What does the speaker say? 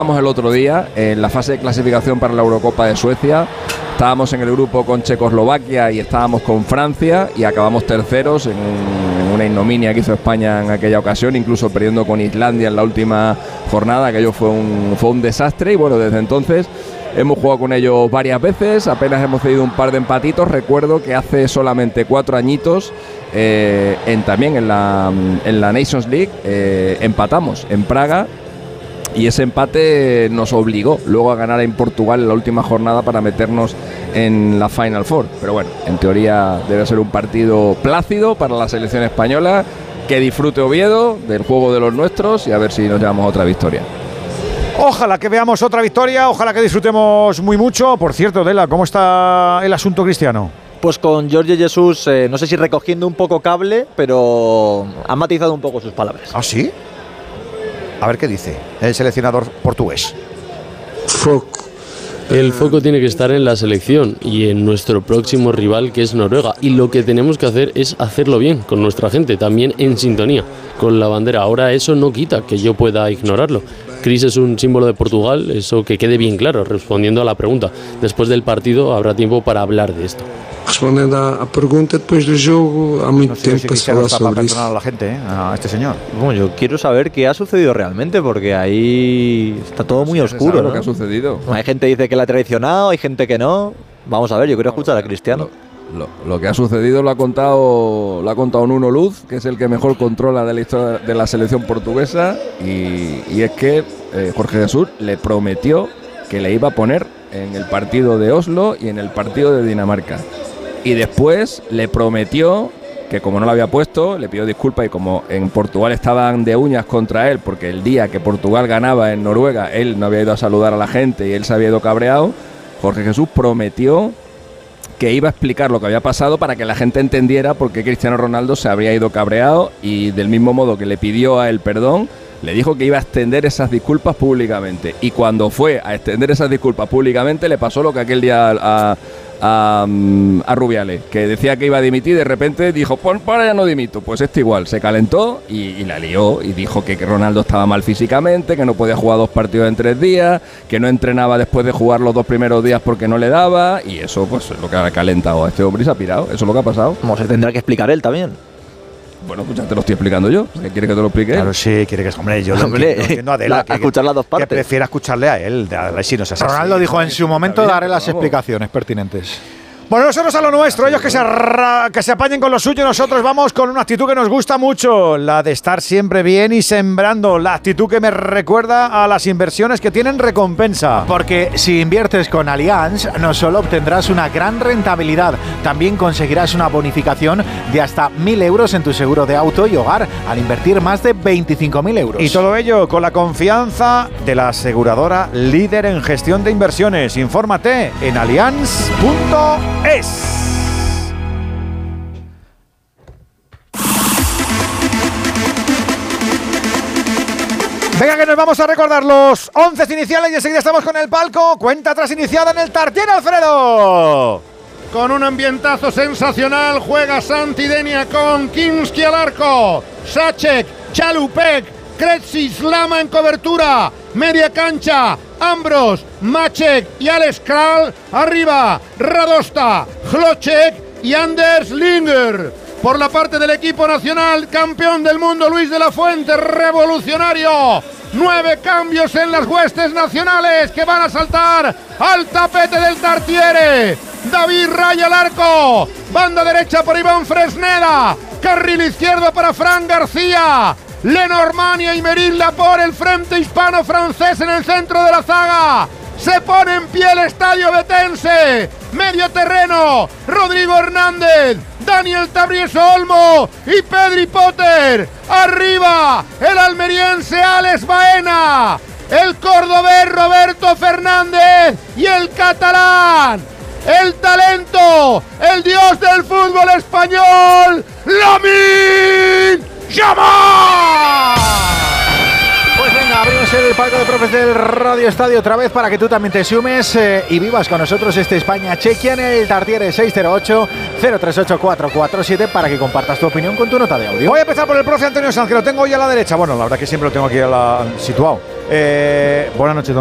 El otro día en la fase de clasificación para la Eurocopa de Suecia. Estábamos en el grupo con Checoslovaquia y estábamos con Francia y acabamos terceros en una ignominia que hizo España en aquella ocasión, incluso perdiendo con Islandia en la última jornada. Aquello fue un desastre y bueno, desde entonces hemos jugado con ellos varias veces, apenas hemos cedido un par de empatitos. Recuerdo que hace solamente 4 añitos también en la Nations League empatamos en Praga. Y ese empate nos obligó luego a ganar en Portugal en la última jornada para meternos en la Final Four. Pero bueno, en teoría debe ser un partido plácido para la selección española. Que disfrute Oviedo del juego de los nuestros y a ver si nos llevamos otra victoria. Ojalá que veamos otra victoria, ojalá que disfrutemos muy mucho. Por cierto, Dela, ¿cómo está el asunto cristiano? Pues con Jorge Jesús, no sé si recogiendo un poco cable, pero ha matizado un poco sus palabras. ¿Ah, sí? A ver qué dice el seleccionador portugués. Foco. El foco tiene que estar en la selección y en nuestro próximo rival, que es Noruega. Y lo que tenemos que hacer es hacerlo bien con nuestra gente, también en sintonía con la bandera. Ahora eso no quita que yo pueda ignorarlo. Chris es un símbolo de Portugal, eso que quede bien claro, respondiendo a la pregunta. Después del partido habrá tiempo para hablar de esto. Respondiendo a pregunta, después del juego, hay mucho tiempo para hablar sobre eso. A la gente, a este señor. Bueno, yo quiero saber qué ha sucedido realmente, porque ahí está todo muy oscuro, ¿no? Lo que ha sucedido. Hay gente que dice que la ha traicionado, hay gente que no. Vamos a ver, yo quiero escuchar a Cristiano. Lo que ha sucedido lo ha contado Nuno Luz, que es el que mejor controla de la historia de la selección portuguesa, y es que Jorge Jesús le prometió que le iba a poner en el partido de Oslo y en el partido de Dinamarca. Y después le prometió que como no lo había puesto, le pidió disculpas, y como en Portugal estaban de uñas contra él, porque el día que Portugal ganaba en Noruega, él no había ido a saludar a la gente y él se había ido cabreado, Jorge Jesús prometió que iba a explicar lo que había pasado para que la gente entendiera por qué Cristiano Ronaldo se habría ido cabreado, y del mismo modo que le pidió a él perdón, le dijo que iba a extender esas disculpas públicamente. Y cuando fue a extender esas disculpas públicamente, le pasó lo que aquel día a Rubiales, que decía que iba a dimitir y de repente dijo, pues ahora ya no dimito. Pues igual, se calentó y la lió y dijo que Ronaldo estaba mal físicamente, que no podía jugar 2 partidos en 3 días, que no entrenaba después de jugar los 2 primeros días porque no le daba, y eso pues es lo que ha calentado a este hombre y se ha pirado. Eso es lo que ha pasado. Como se tendrá que explicar él también. Bueno, pues ya te lo estoy explicando yo. ¿Qué quiere que te lo explique? Claro, sí, quiere que... Hombre, yo entiendo a Adela. A escuchar las dos partes. Que prefiera escucharle a él. A ver si no se hace Ronaldo así. dijo en su momento, daré las explicaciones pertinentes. Bueno, nosotros a lo nuestro, ellos que se apañen con lo suyo, nosotros vamos con una actitud que nos gusta mucho, la de estar siempre bien y sembrando, la actitud que me recuerda a las inversiones que tienen recompensa. Porque si inviertes con Allianz, no solo obtendrás una gran rentabilidad, también conseguirás una bonificación de hasta 1.000 euros en tu seguro de auto y hogar, al invertir más de 25.000 euros. Y todo ello con la confianza de la aseguradora líder en gestión de inversiones. Infórmate en allianz.es. Venga, que nos vamos a recordar los 11 iniciales y enseguida estamos con el palco. Cuenta atrás iniciada en el Tartiere, Alfredo. Con un ambientazo sensacional juega Santi Denia con Kinski al arco, Sacek, Chalupek, Kretsis, Lama en cobertura, media cancha, Ambros, Maček y Alex Kral, arriba Radosta, Hlocek y Anders Linder. Por la parte del equipo nacional, campeón del mundo Luis de la Fuente, revolucionario. 9 cambios en las huestes nacionales que van a saltar al tapete del Tartiere. David Raya al arco, banda derecha por Iván Fresneda, carril izquierdo para Fran García. Lenormand y Aymeric Laporte, el frente hispano-francés en el centro de la zaga. Se pone en pie el estadio betense. Medio terreno, Rodrigo Hernández, Daniel Tabrieso Olmo y Pedri Potter. Arriba, el almeriense Alex Baena, el cordobés Roberto Fernández y el catalán, el talento, el dios del fútbol español, Lamine Yamal. Pues venga, abrimos el palco de profes del Radio Estadio otra vez para que tú también te sumes y vivas con nosotros este España-Chequia en el Tartiere 608-038-447 para que compartas tu opinión con tu nota de audio. Voy a empezar por el profe Antonio Sanz, que lo tengo hoy a la derecha. Bueno, la verdad que siempre lo tengo aquí situado. Buenas noches, don